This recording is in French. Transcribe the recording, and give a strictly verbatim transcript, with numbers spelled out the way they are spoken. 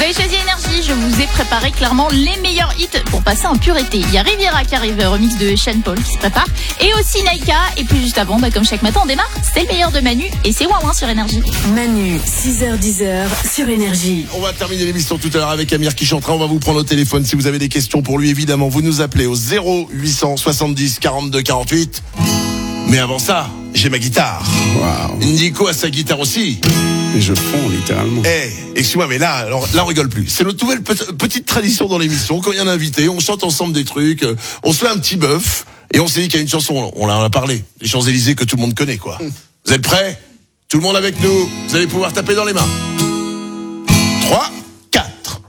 avez choisi Énergie, je vous ai préparé clairement les meilleurs hits pour passer en pur été. Il y a Riviera qui arrive, remix de Sean Paul qui se prépare, et aussi Naika. Et puis juste avant, bah, comme chaque matin on démarre, c'est le meilleur de Manu et c'est Ouin Ouin sur Énergie. Manu, six heures dix sur Énergie. On va terminer l'émission tout à l'heure avec Amir qui chantera. On va vous prendre au téléphone si vous avez des questions pour lui. Évidemment, vous nous appelez au zéro huit cent soixante-dix quarante-deux quarante-huit. Mais avant ça, j'ai ma guitare. Waouh. Nico a sa guitare aussi. Et je fonds littéralement. Eh, hey, excuse-moi, mais là, alors, là, on rigole plus. C'est notre nouvelle pe- petite tradition dans l'émission. Quand il y a un invité, on chante ensemble des trucs, euh, on se fait un petit bœuf, et on s'est dit qu'il y a une chanson, on en a parlé, les Champs-Élysées que tout le monde connaît, quoi. Mmh. Vous êtes prêts ? Tout le monde avec nous. Vous allez pouvoir taper dans les mains. trois